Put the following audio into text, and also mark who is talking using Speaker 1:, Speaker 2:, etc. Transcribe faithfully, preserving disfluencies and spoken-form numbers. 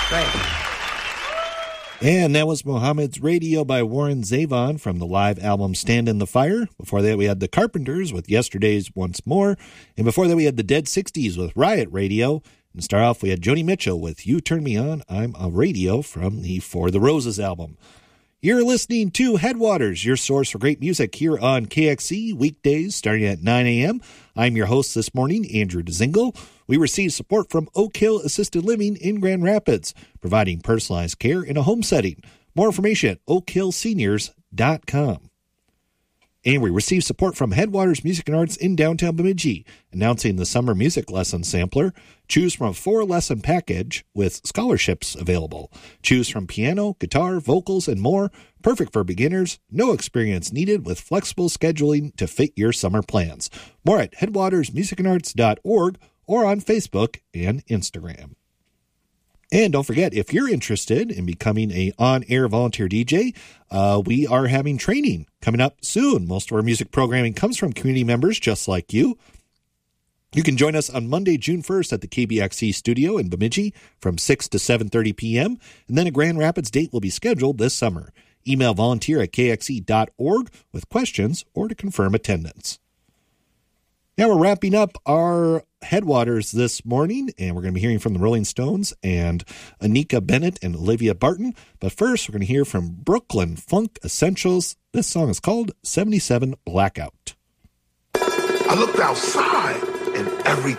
Speaker 1: Right.
Speaker 2: And that was Mohammed's Radio by Warren Zevon from the live album Stand in the Fire. Before that, we had the Carpenters with Yesterday's Once More. And before that, we had the Dead sixties with Riot Radio. And to start off, we had Joni Mitchell with You Turn Me On, I'm a Radio from the For the Roses album. You're listening to Headwaters, your source for great music here on K X C, weekdays starting at nine a.m. I'm your host this morning, Andrew DeZingle. We receive support from Oak Hill Assisted Living in Grand Rapids, providing personalized care in a home setting. More information at oak hill seniors dot com. And we receive support from Headwaters Music and Arts in downtown Bemidji, announcing the summer music lesson sampler. Choose from a four-lesson package with scholarships available. Choose from piano, guitar, vocals, and more. Perfect for beginners. No experience needed with flexible scheduling to fit your summer plans. More at headwaters music and arts dot org or on Facebook and Instagram. And don't forget, if you're interested in becoming a on-air volunteer D J, uh, we are having training coming up soon. Most of our music programming comes from community members just like you. You can join us on Monday, June first at the K B X C studio in Bemidji from six to seven thirty p.m. And then a Grand Rapids date will be scheduled this summer. Email volunteer at k x c dot org with questions or to confirm attendance. Now we're wrapping up our Headwaters this morning, and we're going to be hearing from the Rolling Stones and Anika Bennett and Olivia Barton. But first, we're going to hear from Brooklyn Funk Essentials. This song is called seventy-seven Blackout.
Speaker 3: I looked outside, and every